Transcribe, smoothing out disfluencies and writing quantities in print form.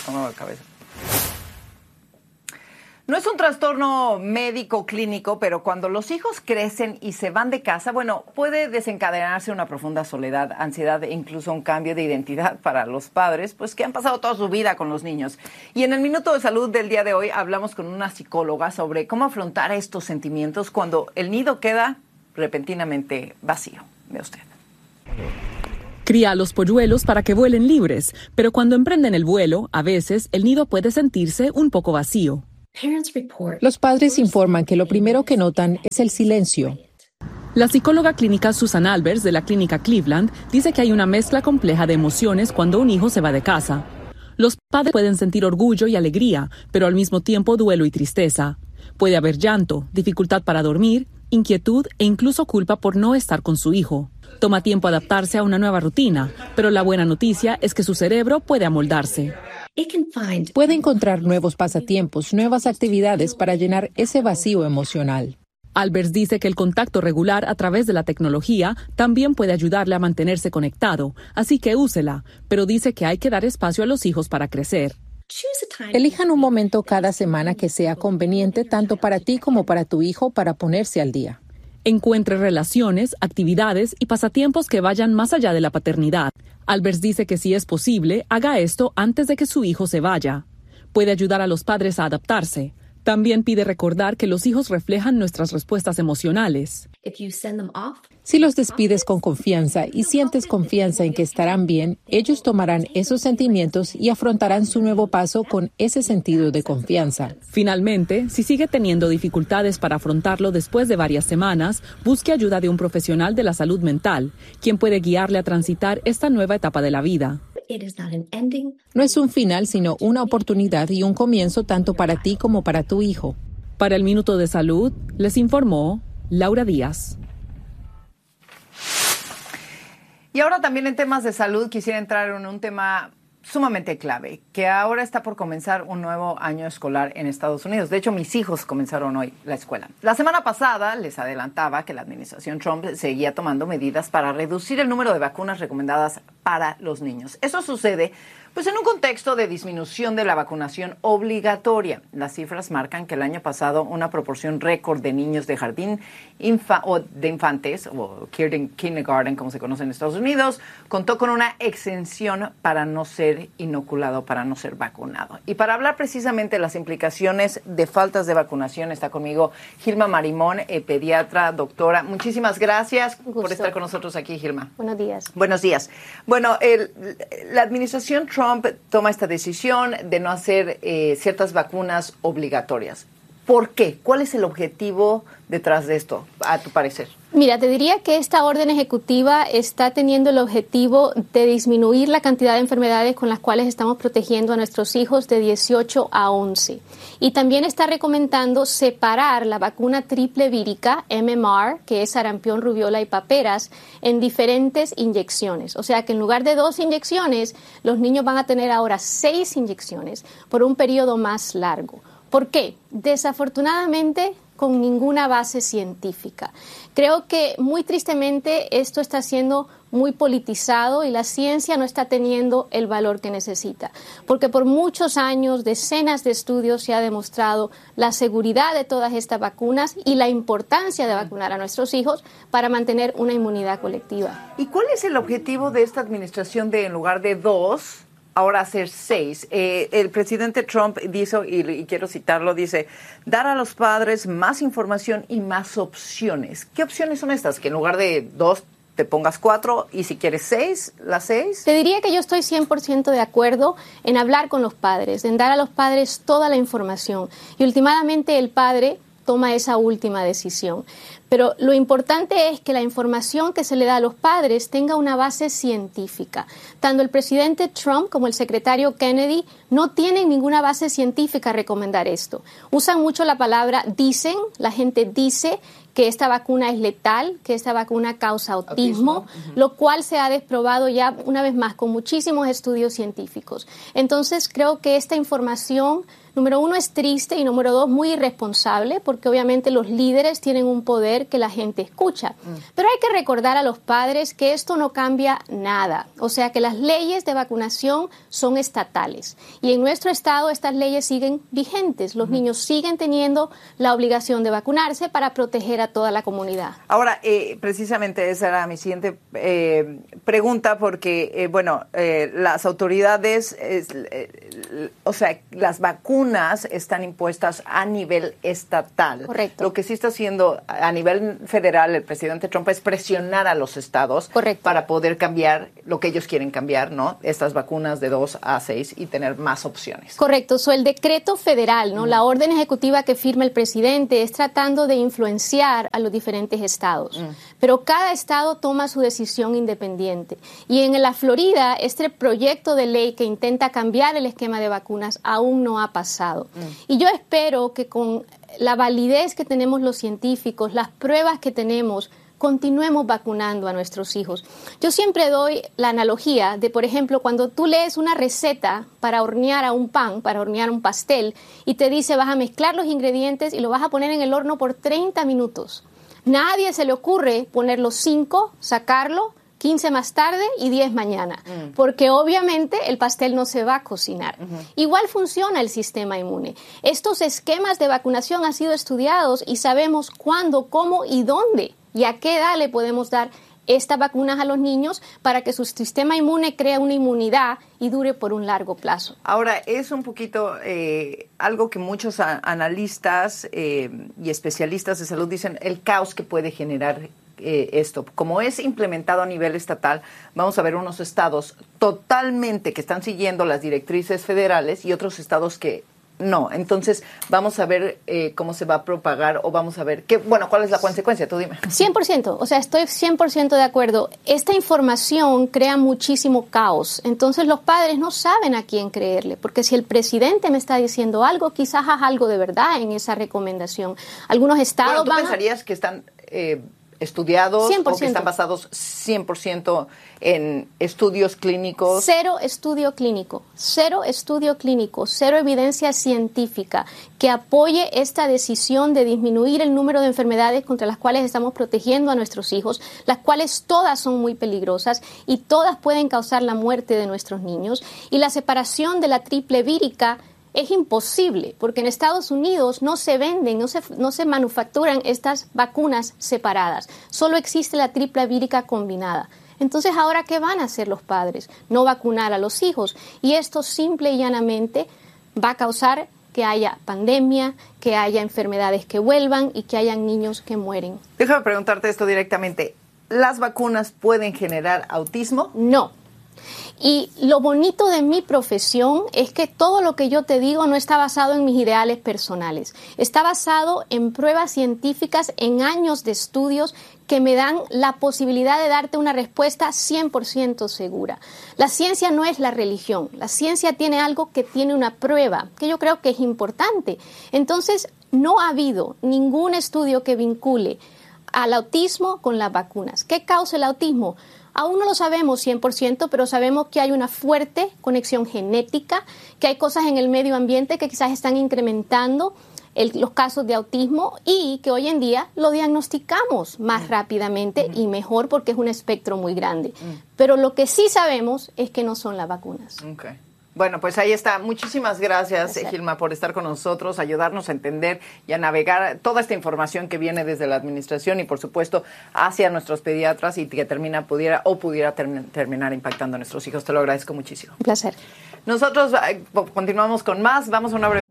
estómago de cabeza. No es un trastorno médico clínico, pero cuando los hijos crecen y se van de casa, bueno, puede desencadenarse una profunda soledad, ansiedad e incluso un cambio de identidad para los padres, pues que han pasado toda su vida con los niños. Y en el Minuto de Salud del día de hoy hablamos con una psicóloga sobre cómo afrontar estos sentimientos cuando el nido queda repentinamente vacío. Ve usted. Cría a los polluelos para que vuelen libres, pero cuando emprenden el vuelo, a veces el nido puede sentirse un poco vacío. Los padres informan que lo primero que notan es el silencio. La psicóloga clínica Susan Albers de la clínica Cleveland dice que hay una mezcla compleja de emociones cuando un hijo se va de casa. Los padres pueden sentir orgullo y alegría, pero al mismo tiempo duelo y tristeza. Puede haber llanto, dificultad para dormir, inquietud e incluso culpa por no estar con su hijo. Toma tiempo adaptarse a una nueva rutina, pero la buena noticia es que su cerebro puede amoldarse. Puede encontrar nuevos pasatiempos, nuevas actividades para llenar ese vacío emocional. Albers dice que el contacto regular a través de la tecnología también puede ayudarle a mantenerse conectado, así que úsela, pero dice que hay que dar espacio a los hijos para crecer. Elijan un momento cada semana que sea conveniente tanto para ti como para tu hijo para ponerse al día. Encuentre relaciones, actividades y pasatiempos que vayan más allá de la paternidad. Albers dice que si es posible, haga esto antes de que su hijo se vaya. Puede ayudar a los padres a adaptarse. También pide recordar que los hijos reflejan nuestras respuestas emocionales. Si los despides con confianza y sientes confianza en que estarán bien, ellos tomarán esos sentimientos y afrontarán su nuevo paso con ese sentido de confianza. Finalmente, si sigue teniendo dificultades para afrontarlo después de varias semanas, busque ayuda de un profesional de la salud mental, quien puede guiarle a transitar esta nueva etapa de la vida. No es un final, sino una oportunidad y un comienzo tanto para ti como para tu hijo. Para el Minuto de Salud, les informó Laura Díaz. Y ahora también en temas de salud quisiera entrar en un tema sumamente clave, que ahora está por comenzar un nuevo año escolar en Estados Unidos. De hecho, mis hijos comenzaron hoy la escuela. La semana pasada les adelantaba que la administración Trump seguía tomando medidas para reducir el número de vacunas recomendadas para los niños. Eso sucede pues en un contexto de disminución de la vacunación obligatoria. Las cifras marcan que el año pasado una proporción récord de niños de jardín o de infantes, o kindergarten como se conoce en Estados Unidos, contó con una exención para no ser inoculado, para no ser vacunado. Y para hablar precisamente de las implicaciones de faltas de vacunación, está conmigo Gilma Marimón, pediatra, doctora. Muchísimas gracias por estar con nosotros aquí, Gilma. Buenos días. Buenos días. Bueno, la administración Trump toma esta decisión de no hacer ciertas vacunas obligatorias. ¿Por qué? ¿Cuál es el objetivo detrás de esto, a tu parecer? Mira, te diría que esta orden ejecutiva está teniendo el objetivo de disminuir la cantidad de enfermedades con las cuales estamos protegiendo a nuestros hijos de 18 a 11. Y también está recomendando separar la vacuna triple vírica, MMR, que es sarampión, rubiola y paperas, en diferentes inyecciones. O sea que en lugar de 2 inyecciones, los niños van a tener ahora 6 inyecciones por un periodo más largo. ¿Por qué? Desafortunadamente, con ninguna base científica. Creo que muy tristemente esto está siendo muy politizado y la ciencia no está teniendo el valor que necesita, porque por muchos años, decenas de estudios se ha demostrado la seguridad de todas estas vacunas y la importancia de vacunar a nuestros hijos para mantener una inmunidad colectiva. ¿Y cuál es el objetivo de esta administración de, en lugar de 2, ahora hacer 6? El presidente Trump dijo, y quiero citarlo, dice, dar a los padres más información y más opciones. ¿Qué opciones son estas? Que en lugar de 2 te pongas 4 y si quieres 6, las 6. Te diría que yo estoy 100% de acuerdo en hablar con los padres, en dar a los padres toda la información. Y últimamente el padre toma esa última decisión. Pero lo importante es que la información que se le da a los padres tenga una base científica. Tanto el presidente Trump como el secretario Kennedy no tienen ninguna base científica a recomendar esto. Usan mucho la palabra dicen, la gente dice que esta vacuna es letal, que esta vacuna causa autismo. Lo cual se ha desprobado ya una vez más con muchísimos estudios científicos. Entonces creo que esta información, número uno, es triste y número dos, muy irresponsable, porque obviamente los líderes tienen un poder que la gente escucha. Pero hay que recordar a los padres que esto no cambia nada. O sea que las leyes de vacunación son estatales. Y en nuestro estado estas leyes siguen vigentes. Los niños siguen teniendo la obligación de vacunarse para proteger a toda la comunidad. Ahora, precisamente esa era mi siguiente pregunta, porque, las autoridades, o sea, las vacunas están impuestas a nivel estatal. Correcto. Lo que sí está haciendo a nivel federal el presidente Trump es presionar a los estados. Correcto. Para poder cambiar lo que ellos quieren cambiar, ¿no? Estas vacunas de 2 a 6 y tener más opciones. Correcto. El decreto federal, ¿no? La orden ejecutiva que firma el presidente es tratando de influenciar a los diferentes estados. Pero cada estado toma su decisión independiente. Y en la Florida, este proyecto de ley que intenta cambiar el esquema de vacunas aún no ha pasado. Y yo espero que con la validez que tenemos los científicos, las pruebas que tenemos, continuemos vacunando a nuestros hijos. Yo siempre doy la analogía de, por ejemplo, cuando tú lees una receta para hornear a un pan, para hornear un pastel, y te dice vas a mezclar los ingredientes y lo vas a poner en el horno por 30 minutos. Nadie se le ocurre poner los 5, sacarlo, 15 más tarde y 10 mañana, porque obviamente el pastel no se va a cocinar. Igual funciona el sistema inmune. Estos esquemas de vacunación han sido estudiados y sabemos cuándo, cómo y dónde y a qué edad le podemos dar estas vacunas a los niños para que su sistema inmune cree una inmunidad y dure por un largo plazo. Ahora, es un poquito algo que muchos analistas y especialistas de salud dicen, el caos que puede generar esto. Como es implementado a nivel estatal, vamos a ver unos estados totalmente que están siguiendo las directrices federales y otros estados que no. Entonces, vamos a ver cómo se va a propagar o vamos a ver cuál es la consecuencia. Tú dime. 100%. O sea, estoy 100% de acuerdo. Esta información crea muchísimo caos. Entonces, los padres no saben a quién creerle, porque si el presidente me está diciendo algo, quizás haz algo de verdad en esa recomendación. Algunos estados ¿tú pensarías que están estudiados 100%. o que están basados 100% en estudios clínicos? Cero estudio clínico, cero evidencia científica que apoye esta decisión de disminuir el número de enfermedades contra las cuales estamos protegiendo a nuestros hijos, las cuales todas son muy peligrosas y todas pueden causar la muerte de nuestros niños. Y la separación de la triple vírica es imposible, porque en Estados Unidos no se venden, no se manufacturan estas vacunas separadas. Solo existe la triple vírica combinada. Entonces, ¿ahora qué van a hacer los padres? No vacunar a los hijos. Y esto simple y llanamente va a causar que haya pandemia, que haya enfermedades que vuelvan y que hayan niños que mueren. Déjame preguntarte esto directamente. ¿Las vacunas pueden generar autismo? No. Y lo bonito de mi profesión es que todo lo que yo te digo no está basado en mis ideales personales. Está basado en pruebas científicas, en años de estudios que me dan la posibilidad de darte una respuesta 100% segura. La ciencia no es la religión. La ciencia tiene algo que tiene una prueba, que yo creo que es importante. Entonces, no ha habido ningún estudio que vincule al autismo con las vacunas. ¿Qué causa el autismo? Aún no lo sabemos 100%, pero sabemos que hay una fuerte conexión genética, que hay cosas en el medio ambiente que quizás están incrementando los casos de autismo y que hoy en día lo diagnosticamos más rápidamente y mejor porque es un espectro muy grande. Pero lo que sí sabemos es que no son las vacunas. Okay. Bueno, pues ahí está. Muchísimas gracias, Gilma, por estar con nosotros, ayudarnos a entender y a navegar toda esta información que viene desde la administración y, por supuesto, hacia nuestros pediatras y que pudiera terminar impactando a nuestros hijos. Te lo agradezco muchísimo. Un placer. Nosotros continuamos con más. Vamos a una breve